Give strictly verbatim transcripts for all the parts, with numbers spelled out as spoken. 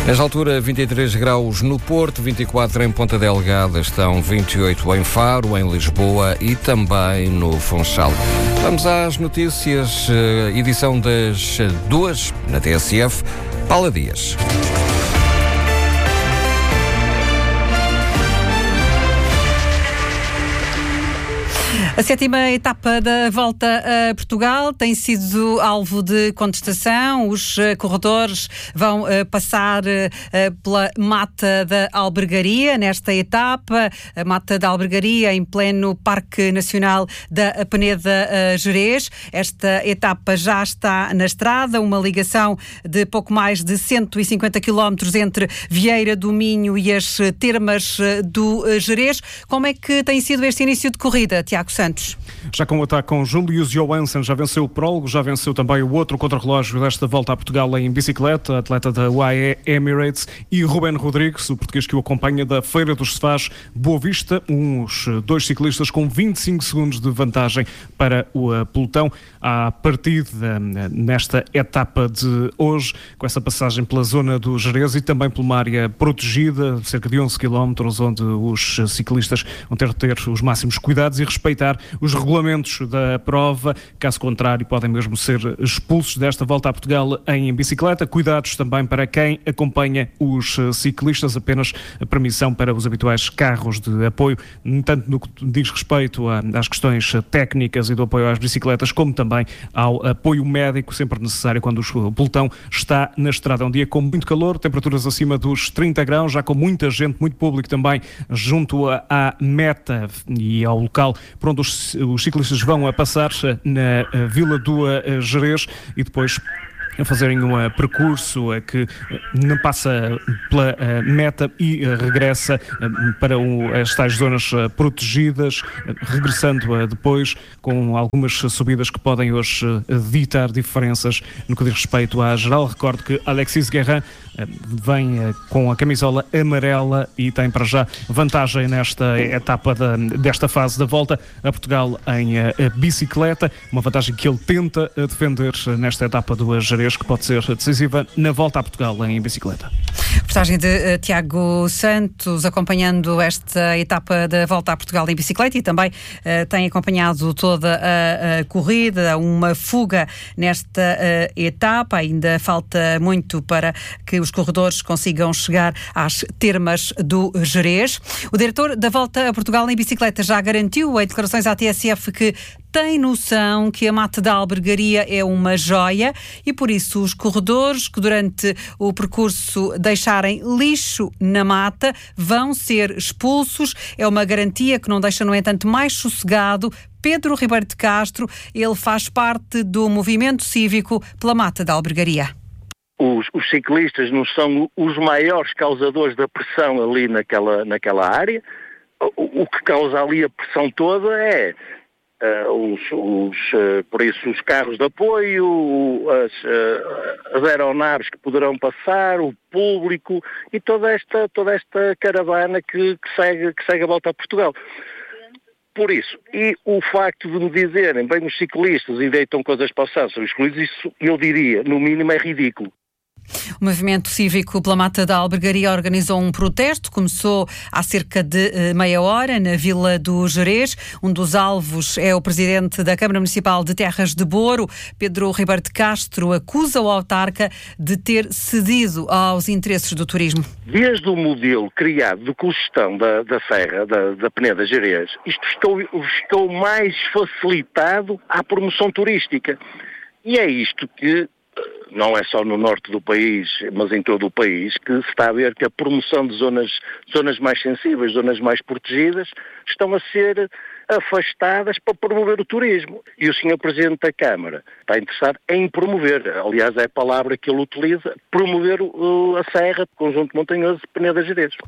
Nesta altura, vinte e três graus no Porto, vinte e quatro em Ponta Delgada, estão vinte e oito em Faro, em Lisboa e também no Funchal. Vamos às notícias, edição das duas na T S F. Paula Dias. A sétima etapa da Volta a Portugal tem sido alvo de contestação. Os corredores vão passar pela Mata da Albergaria nesta etapa. A Mata da Albergaria em pleno Parque Nacional da Peneda Gerês. Esta etapa já está na estrada, uma ligação de pouco mais de cento e cinquenta quilómetros entre Vieira do Minho e as termas do Gerês. Como é que tem sido este início de corrida, Tiago Santos? Já com o ataque com Julius Johansson, já venceu o prólogo, já venceu também o outro contrarrelógio desta Volta a Portugal em bicicleta, atleta da U A E Emirates, e Ruben Rodrigues, o português que o acompanha da Feira dos Sefás Boa Vista, uns dois ciclistas com vinte e cinco segundos de vantagem para o pelotão à partida nesta etapa de hoje, com essa passagem pela zona do Gerês e também por uma área protegida, cerca de onze quilómetros, onde os ciclistas vão ter de ter os máximos cuidados e respeitar os regulamentos da prova, caso contrário podem mesmo ser expulsos desta Volta a Portugal em bicicleta. Cuidados também para quem acompanha os ciclistas, apenas a permissão para os habituais carros de apoio, tanto no que diz respeito às questões técnicas e do apoio às bicicletas, como também ao apoio médico, sempre necessário quando o pelotão está na estrada. É um dia com muito calor, temperaturas acima dos trinta graus, já com muita gente, muito público também junto à meta e ao local por onde os, os ciclistas vão a passar na Vila do Gerês e depois a fazerem um uh, percurso uh, que uh, não passa pela uh, meta e uh, regressa uh, para um, as tais zonas uh, protegidas, uh, regressando uh, depois com algumas subidas que podem hoje uh, ditar diferenças no que diz respeito à geral. Recordo que Alexis Guerrin uh, vem uh, com a camisola amarela e tem para já vantagem nesta etapa da, desta fase da Volta a Portugal em uh, bicicleta, uma vantagem que ele tenta uh, defender uh, nesta etapa do Gerês, que pode ser decisiva na Volta a Portugal em bicicleta. Reportagem de uh, Tiago Santos, acompanhando esta etapa da Volta a Portugal em bicicleta, e também uh, tem acompanhado toda a, a corrida, uma fuga nesta uh, etapa. Ainda falta muito para que os corredores consigam chegar às termas do Gerês. O diretor da Volta a Portugal em bicicleta já garantiu em declarações à T S F que tem noção que a Mata da Albergaria é uma joia e, por isso, os corredores que durante o percurso deixarem lixo na mata vão ser expulsos. É uma garantia que não deixa, no entanto, mais sossegado Pedro Ribeiro de Castro. Ele faz parte do movimento cívico pela Mata da Albergaria. Os, os ciclistas não são os maiores causadores da pressão ali naquela, naquela área. O, o que causa ali a pressão toda é Uh, os, os, uh, por isso os carros de apoio, as, uh, as aeronaves que poderão passar, o público e toda esta, toda esta caravana que, que, segue, que segue a Volta a Portugal. Por isso, e o facto de me dizerem, bem, os ciclistas e deitam coisas para o céu sobre os ciclistas, isso eu diria, no mínimo é ridículo. O movimento cívico pela Mata da Albergaria organizou um protesto, começou há cerca de uh, meia hora na Vila do Gerês. Um dos alvos é o presidente da Câmara Municipal de Terras de Boro. Pedro Ribeiro de Castro acusa o autarca de ter cedido aos interesses do turismo. Desde o modelo criado de cogestão da, da Serra, da, da Peneda Gerês, isto ficou, ficou mais facilitado à promoção turística. E é isto que não é só no norte do país, mas em todo o país, que se está a ver que a promoção de zonas, zonas mais sensíveis, zonas mais protegidas, estão a ser afastadas para promover o turismo. E o senhor Presidente da Câmara está interessado em promover, aliás é a palavra que ele utiliza, promover o, a Serra, Conjunto Montanhoso de Peneda Gerês.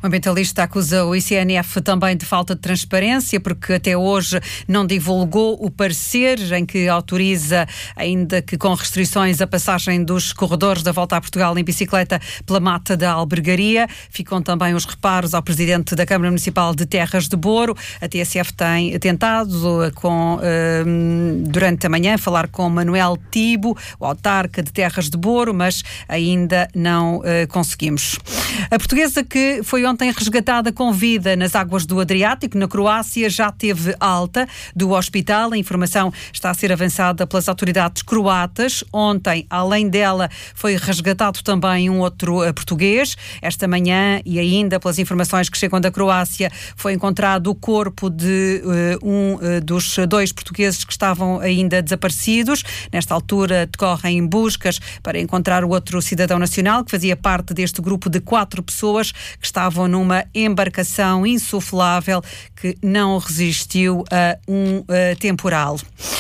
O ambientalista acusa o I C N F também de falta de transparência, porque até hoje não divulgou o parecer em que autoriza, ainda que com restrições, a passagem dos corredores da Volta a Portugal em bicicleta pela Mata da Albergaria. Ficam também os reparos ao presidente da Câmara Municipal de Terras de Boro. A T S F tem tentado, com, durante a manhã, falar com Manuel Tibo, o autarca de Terras de Boro, mas ainda não conseguimos. A portuguesa que foi ontem resgatada com vida nas águas do Adriático, na Croácia, já teve alta do hospital. A informação está a ser avançada pelas autoridades croatas. Ontem, além dela, foi resgatado também um outro uh, português. Esta manhã, e ainda pelas informações que chegam da Croácia, foi encontrado o corpo de uh, um uh, dos dois portugueses que estavam ainda desaparecidos. Nesta altura, decorrem buscas para encontrar o outro cidadão nacional que fazia parte deste grupo de quatro pessoas que estavam numa embarcação insuflável que não resistiu a um uh, temporal.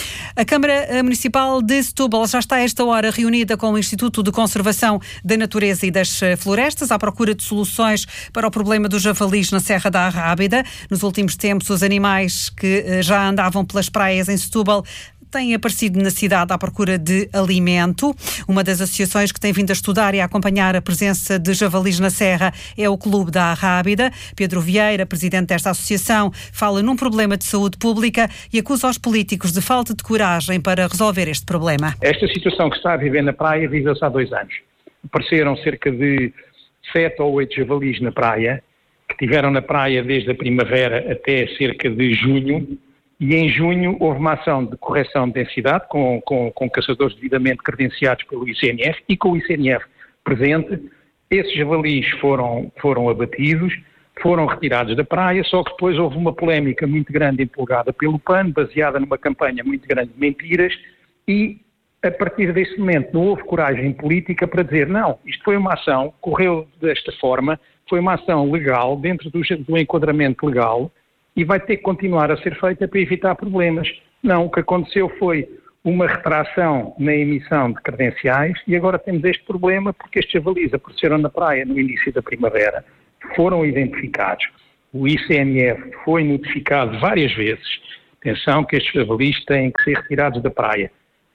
A Câmara Municipal de Setúbal já está a esta hora reunida com o Instituto de Conservação da Natureza e das Florestas à procura de soluções para o problema dos javalis na Serra da Arrábida. Nos últimos tempos, os animais que já andavam pelas praias em Setúbal têm aparecido na cidade à procura de alimento. Uma das associações que tem vindo a estudar e a acompanhar a presença de javalis na Serra é o Clube da Arrábida. Pedro Vieira, presidente desta associação, fala num problema de saúde pública e acusa os políticos de falta de coragem para resolver este problema. Esta situação que está a viver na praia viveu-se há dois anos. Apareceram cerca de sete ou oito javalis na praia, que estiveram na praia desde a primavera até cerca de junho. E em junho houve uma ação de correção de densidade com, com, com caçadores devidamente credenciados pelo I C N F e com o I C N F presente. Esses javalis foram, foram abatidos, foram retirados da praia, só que depois houve uma polémica muito grande empolgada pelo P A N, baseada numa campanha muito grande de mentiras, e a partir desse momento não houve coragem política para dizer não, isto foi uma ação, correu desta forma, foi uma ação legal, dentro do, do enquadramento legal, e vai ter que continuar a ser feita para evitar problemas. Não, o que aconteceu foi uma retração na emissão de credenciais e agora temos este problema porque estes javalis apareceram na praia no início da primavera, foram identificados. O I C N F foi notificado várias vezes. Atenção que estes javalis têm que ser retirados da praia.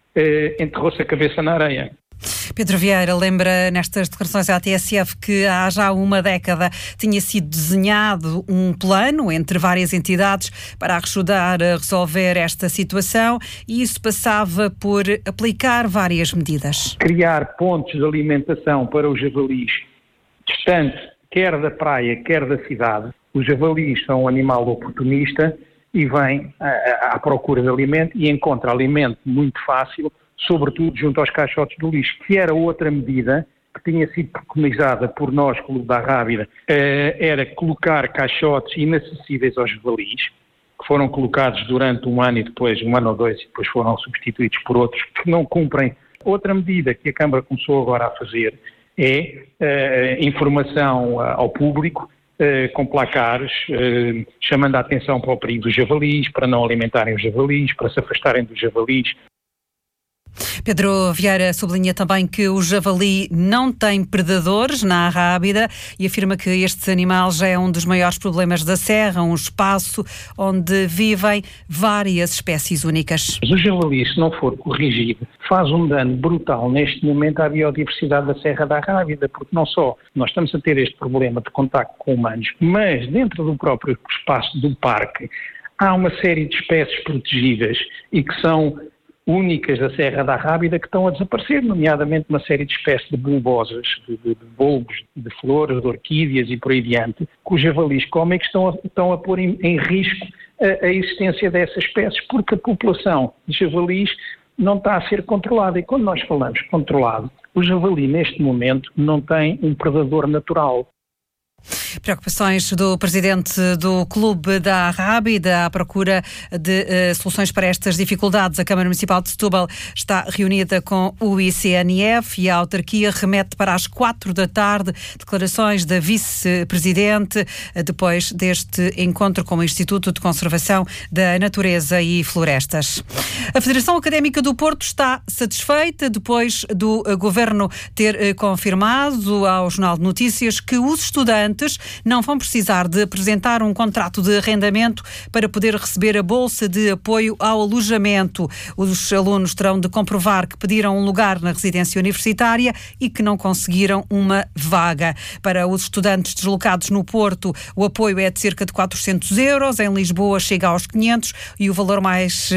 Uh, enterrou-se a cabeça na areia. Pedro Vieira lembra nestas declarações à T S F que há já uma década tinha sido desenhado um plano entre várias entidades para ajudar a resolver esta situação e isso passava por aplicar várias medidas. Criar pontos de alimentação para os javalis distantes, quer da praia, quer da cidade. Os javalis são um animal oportunista e vem à, à procura de alimento e encontra alimento muito fácil, sobretudo junto aos caixotes do lixo, que era outra medida que tinha sido preconizada por nós, Clube da Arrábida, era colocar caixotes inacessíveis aos javalis, que foram colocados durante um ano e depois, um ano ou dois, e depois foram substituídos por outros que não cumprem. Outra medida que a Câmara começou agora a fazer é uh, informação ao público, Uh, com placares, uh, chamando a atenção para o perigo dos javalis, para não alimentarem os javalis, para se afastarem dos javalis. Pedro Vieira sublinha também que o javali não tem predadores na Arrábida e afirma que este animal já é um dos maiores problemas da Serra, um espaço onde vivem várias espécies únicas. O javali, se não for corrigido, faz um dano brutal neste momento à biodiversidade da Serra da Arrábida, porque não só nós estamos a ter este problema de contacto com humanos, mas dentro do próprio espaço do parque há uma série de espécies protegidas e que são únicas da Serra da Arrábida que estão a desaparecer, nomeadamente uma série de espécies de bulbosas, de, de, de bulbos, de flores, de orquídeas e por aí diante, que os javalis comem e que estão a, estão a pôr em, em risco a, a existência dessas espécies, porque a população de javalis não está a ser controlada. E quando nós falamos controlado, o javali neste momento não tem um predador natural. Preocupações do presidente do Clube da Arrábida à procura de uh, soluções para estas dificuldades. A Câmara Municipal de Setúbal está reunida com o I C N F e a autarquia remete para as quatro da tarde declarações da vice-presidente uh, depois deste encontro com o Instituto de Conservação da Natureza e Florestas. A Federação Académica do Porto está satisfeita depois do uh, Governo ter uh, confirmado ao Jornal de Notícias que os estudantes estudantes não vão precisar de apresentar um contrato de arrendamento para poder receber a bolsa de apoio ao alojamento. Os alunos terão de comprovar que pediram um lugar na residência universitária e que não conseguiram uma vaga. Para os estudantes deslocados no Porto, o apoio é de cerca de quatrocentos euros, em Lisboa chega aos quinhentos e o valor mais, uh,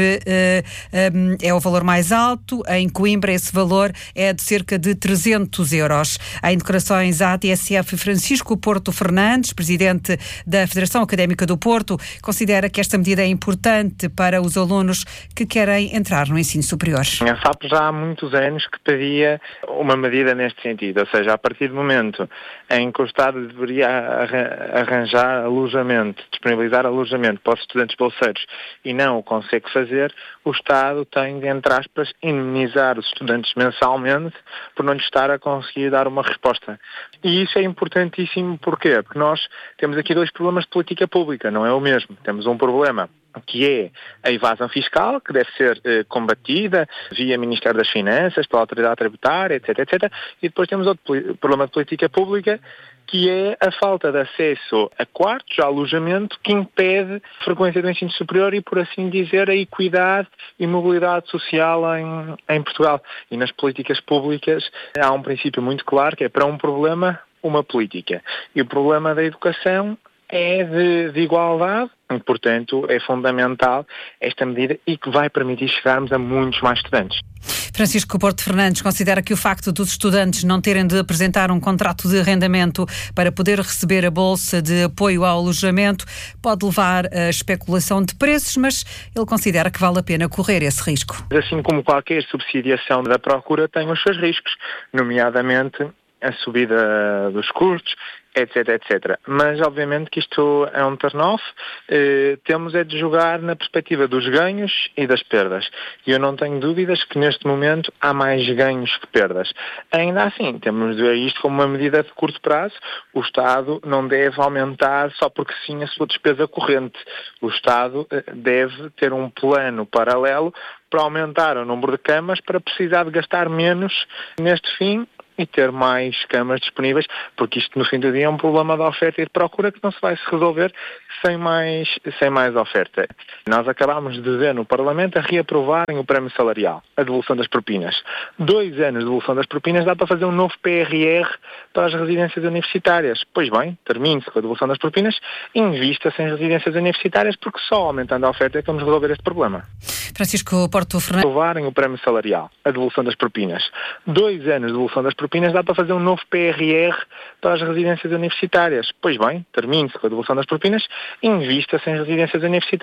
um, é o valor mais alto. Em Coimbra esse valor é de cerca de trezentos euros. Em declarações à T S F, Francisco Porto Fernandes, presidente da Federação Académica do Porto, considera que esta medida é importante para os alunos que querem entrar no ensino superior. A F A P já há muitos anos que pedia uma medida neste sentido, ou seja, a partir do momento em que o Estado deveria arranjar alojamento, disponibilizar alojamento para os estudantes bolseiros e não o consegue fazer, o Estado tem de, entre aspas, indemnizar os estudantes mensalmente por não lhes estar a conseguir dar uma resposta. E isso é importantíssimo, porquê? Porque nós temos aqui dois problemas de política pública, não é o mesmo. Temos um problema que é a evasão fiscal, que deve ser eh, combatida via Ministério das Finanças, pela Autoridade Tributária, etc, etcétera. E depois temos outro problema de política pública, que é a falta de acesso a quartos, a alojamento, que impede a frequência do ensino superior e, por assim dizer, a equidade e mobilidade social em, em Portugal. E nas políticas públicas há um princípio muito claro, que é para um problema, uma política. E o problema da educação é de, de igualdade e, portanto, é fundamental esta medida e que vai permitir chegarmos a muitos mais estudantes. Francisco Porto Fernandes considera que o facto dos estudantes não terem de apresentar um contrato de arrendamento para poder receber a bolsa de apoio ao alojamento pode levar à especulação de preços, mas ele considera que vale a pena correr esse risco. Assim como qualquer subsidiação da procura tem os seus riscos, nomeadamente a subida dos custos, etc, etcétera. Mas, obviamente, que isto é um turn-off. Eh, temos é de jogar na perspectiva dos ganhos e das perdas. E eu não tenho dúvidas que, neste momento, há mais ganhos que perdas. Ainda assim, temos de ver isto como uma medida de curto prazo. O Estado não deve aumentar só porque sim a sua despesa corrente. O Estado eh, deve ter um plano paralelo para aumentar o número de camas para precisar de gastar menos neste fim e ter mais camas disponíveis, porque isto no fim do dia é um problema de oferta e de procura que não se vai se resolver sem mais, sem mais oferta. Nós acabámos de ver no Parlamento a reaprovarem o prémio salarial, a devolução das propinas. Dois anos de devolução das propinas dá para fazer um novo P R R para as residências universitárias. Pois bem, termine-se com a devolução das propinas e invista-se em residências universitárias, porque só aumentando a oferta é que vamos resolver este problema. Francisco Porto Fernandes. Aprovarem o prémio salarial, a devolução das propinas. Dois anos de devolução das propinas dá para fazer um novo P R R para as residências universitárias. Pois bem, termine-se com a devolução das propinas e invista-se em residências universitárias.